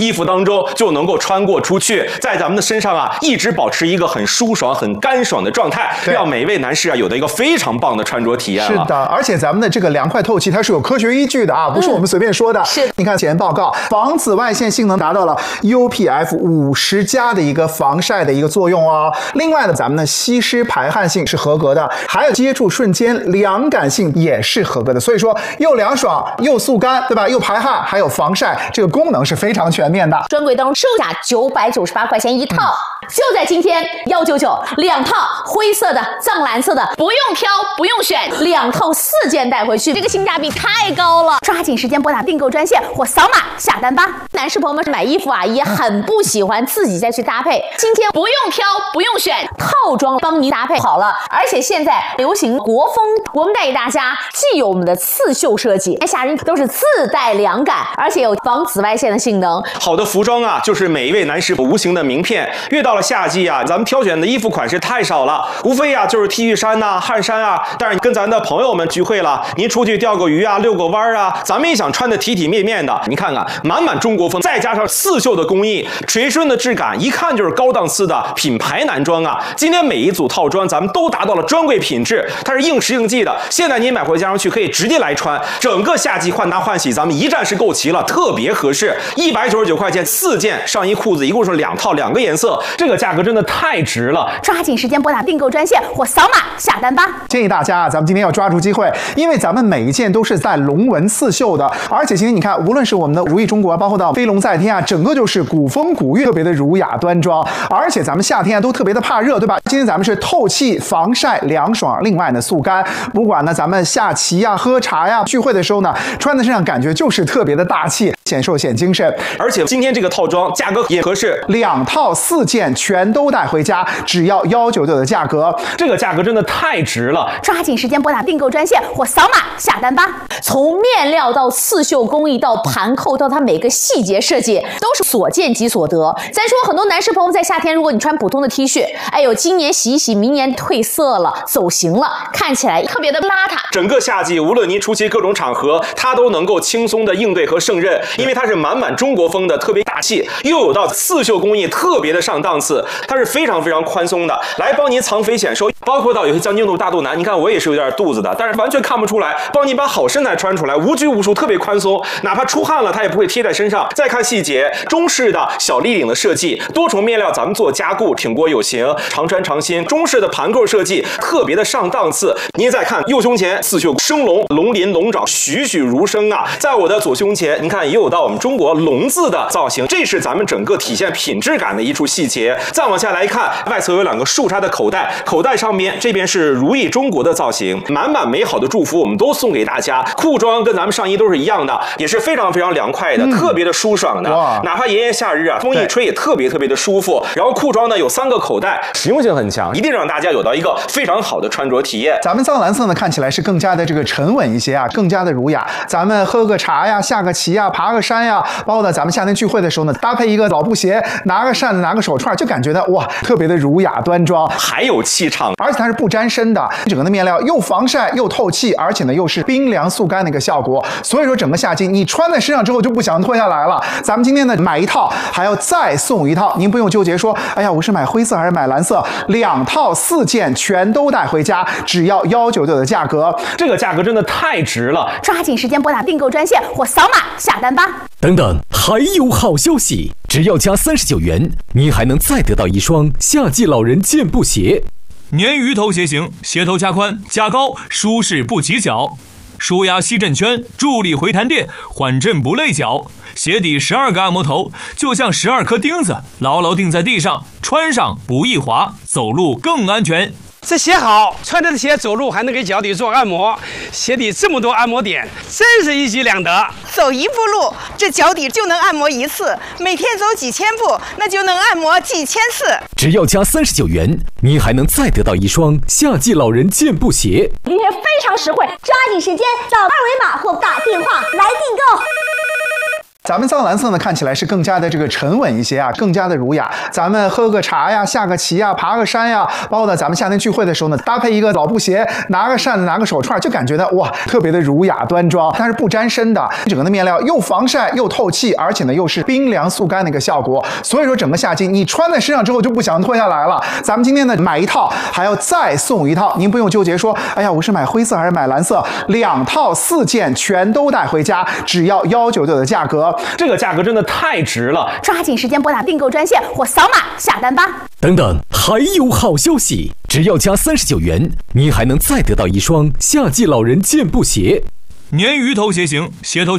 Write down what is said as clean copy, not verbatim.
衣服当中就能够穿过出去，在咱们的身上啊一直保持一个很舒爽、很干爽的状态，让每一位男士啊有的一个非常棒的穿着体验了。 是的，而且咱们的这个凉快透气，它是有科学依据的啊，不是我们随便说的。 是， 你看前报告，防紫外线性能达到了 UPF50+的一个防晒的一个作用哦。另外呢，咱们的吸湿排汗性是合格的，还有接触瞬间凉感性也是合格的。所以说，又凉爽又速干，对吧？又排汗，还有防晒，这个功能是非常全面的。 专柜当中售价998块钱一套，就在今天199，2套灰色的、藏蓝色的，不用挑，不用选，2套4件带回去，这个性价比太高了！抓紧时间拨打订购专线或扫码下单吧。男士朋友们买衣服啊，也很不喜欢自己再去搭配，今天不用挑，不用选，套装帮您搭配好了。而且现在流行国风，我们带给大家既有我们的刺绣设计，夏日都是自带凉感，而且有防紫外线的性能。 好的服装啊，就是每一位男士无形的名片。越到了夏季啊，咱们挑选的衣服款式太少了，无非啊就是 T 恤衫呐、汗衫啊。但是跟咱的朋友们聚会了，您出去钓个鱼啊、遛个弯啊，咱们也想穿得体体面面的。你看看，满满中国风，再加上刺绣的工艺、垂顺的质感，一看就是高档次的品牌男装啊。今天每一组套装咱们都达到了专柜品质，它是应时应季的。现在您买回家上去可以直接来穿，整个夏季换搭换洗咱们一站式购齐了，特别合适。199块钱4件上衣裤子，一共是2套2个颜色，这个价格真的太值了！ 抓紧时间拨打订购专线或扫码下单吧。 建议大家啊，咱们今天要抓住机会，因为咱们每一件都是带龙纹刺绣的，而且今天你看，无论是我们的如意中国，包括到飞龙在天啊，整个就是古风古韵，特别的儒雅端庄。而且咱们夏天啊都特别的怕热，对吧？今天咱们是透气、防晒、凉爽，另外呢速干。不管呢咱们下棋呀、喝茶呀、聚会的时候呢，穿在身上感觉就是特别的大气，显瘦显精神。 而且今天这个套装价格也合适 ，2套4件全都带回家，只要199的价格， 这个价格真的太值了！ 抓紧时间拨打订购专线或扫码下单吧。从面料到刺绣工艺到盘扣到它每个细节设计，都是所见即所得。再说很多男士朋友在夏天，如果你穿普通的 T 恤，哎呦，今年洗一洗，明年褪色了、走形了，看起来特别的邋遢。 整个夏季，无论您出席各种场合，它都能够轻松的应对和胜任，因为它是满满中国风的，特别大气，又有到刺绣工艺，特别的上档次，它是非常非常宽松的，来帮您藏肥显瘦。包括到有些将军肚、大肚腩，你看我也是有点肚子的，但是完全看不出来，帮您把好身材穿出来，无拘无束，特别宽松，哪怕出汗了，它也不会贴在身上。再看细节，中式的小立领的设计，多重面料咱们做加固，挺过有型，常穿常新。中式的盘扣设计，特别的上档次。您再看右胸前刺绣生龙、龙鳞、龙爪，栩栩如生啊！在我的左胸前，您看也有到我们中国龙字的造型，这是咱们整个体现品质感的一处细节。再往下来看，外侧有2个竖插的口袋，口袋上面这边是如意中国的造型，满满美好的祝福我们都送给大家。裤装跟咱们上衣都是一样的，也是非常非常凉快的，特别的舒爽的。哪怕炎炎夏日啊，风一吹也特别特别的舒服。然后裤装呢有3个口袋，实用性很强，一定让大家有到一个非常好的穿着体验。 咱们藏蓝色呢看起来是更加的这个沉稳一些啊，更加的儒雅。咱们喝个茶呀、下个棋呀、爬个山呀，包括呢咱们夏天聚会的时候呢，搭配一个老布鞋，拿个扇子、拿个手串，就感觉呢哇，特别的儒雅端庄， 还有气场， 而且它是不沾身的，整个的面料又防晒又透气，而且呢又是冰凉速干的一个效果。所以说整个夏季你穿在身上之后就不想脱下来了。咱们今天呢买一套还要再送一套，您不用纠结说，哎呀我是买灰色还是买蓝色，2套4件全都带回家，只要199的价格， 这个价格真的太值了！ 抓紧时间拨打订购专线或扫码下单吧。 等等，还有好消息！只要加39元，您还能再得到一双夏季老人健步鞋。 鲶鱼头鞋型，鞋头加宽加高，舒适不起脚，舒压吸震圈，助力回弹垫，缓震不累脚。鞋底12个按摩头，就像12颗钉子，牢牢钉在地上，穿上不易滑，走路更安全。 这鞋好，穿着的鞋走路还能给脚底做按摩，鞋底这么多按摩点，真是一举两得。 走一步路，这脚底就能按摩1次，每天走几千步，那就能按摩几千次。 只要加39元，您还能再得到一双夏季老人健步鞋。 今天非常实惠，抓紧时间扫2维码或打电话来订购。 咱们藏蓝色呢，看起来是更加的这个沉稳一些啊，更加的儒雅。咱们喝个茶呀，下个棋呀，爬个山呀，包括呢咱们夏天聚会的时候呢，搭配一个老布鞋，拿个扇子，拿个手串，就感觉到哇，特别的儒雅端庄。它是不沾身的，整个的面料又防晒又透气，而且呢又是冰凉速干的一个效果。所以说整个夏季你穿在身上之后就不想脱下来了。咱们今天呢买一套还要再送一套，您不用纠结说，哎呀，我是买灰色还是买蓝色，2套4件全都带回家，只要199的价格。 这个价格真的太值了， 抓紧时间拨打订购专线或扫码下单吧。 等等，还有好消息！只要加39元，您还能再得到一双夏季老人健步鞋。 鲶鱼头鞋型，鞋头